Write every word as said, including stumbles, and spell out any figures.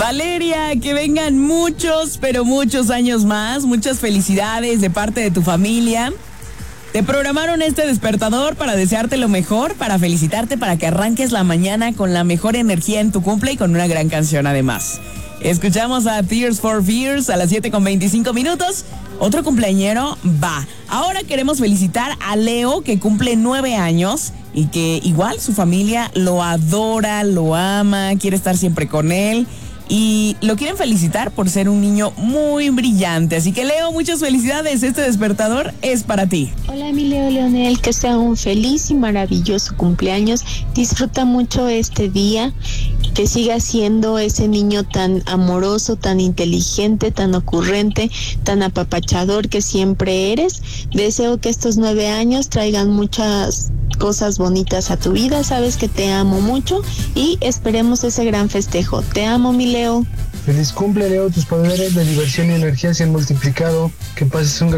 Valeria, que vengan muchos, pero muchos años más. Muchas felicidades de parte de tu familia. Te programaron este despertador para desearte lo mejor, para felicitarte, para que arranques la mañana con la mejor energía en tu cumple y con una gran canción además. Escuchamos a Tears for Fears a las siete con veinticinco minutos. Otro cumpleañero va. Ahora queremos felicitar a Leo, que cumple nueve años y que igual su familia lo adora, lo ama, quiere estar siempre con él. Y lo quieren felicitar por ser un niño muy brillante. Así que, Leo, muchas felicidades. Este despertador es para ti. Hola, mi Leo Leonel, que sea un feliz y maravilloso cumpleaños. Disfruta mucho este día. Que siga siendo ese niño tan amoroso, tan inteligente, tan ocurrente, tan apapachador que siempre eres. Deseo que estos nueve años traigan muchas cosas bonitas a tu vida. Sabes que te amo mucho y esperemos ese gran festejo. Te amo, mi Leo. Feliz cumple, Leo. Tus poderes de diversión y energía se han multiplicado. Que pases un gran